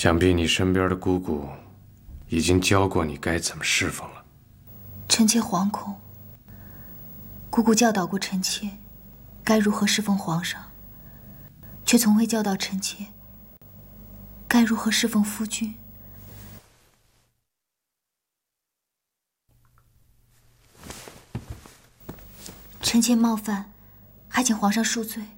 想必你身边的姑姑已经教过你该怎么侍奉了。 臣妾惶恐。姑姑教导过臣妾该如何侍奉皇上，却从未教导臣妾该如何侍奉夫君。臣妾冒犯，还请皇上恕罪。